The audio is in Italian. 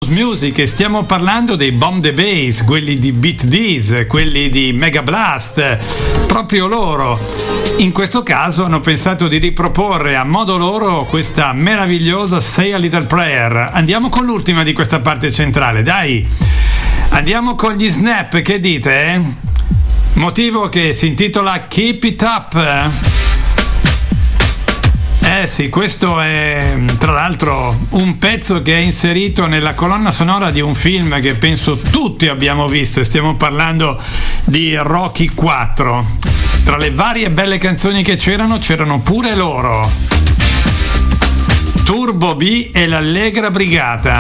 Music, e stiamo parlando dei Bomb the Bass, quelli di Beat This, quelli di Mega Blast, proprio loro. In questo caso hanno pensato di riproporre a modo loro questa meravigliosa Say a Little Prayer. Andiamo con l'ultima di questa parte centrale, dai! Andiamo con gli Snap, che dite? Motivo che si intitola Keep It Up. Sì, questo è tra l'altro un pezzo che è inserito nella colonna sonora di un film che penso tutti abbiamo visto, e stiamo parlando di Rocky 4. Tra le varie belle canzoni che c'erano pure loro, Turbo B e l'Allegra Brigata.